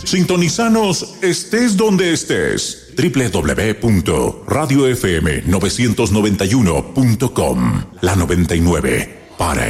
Sintonizanos estés donde estés. www.radiofm991.com. La 99 para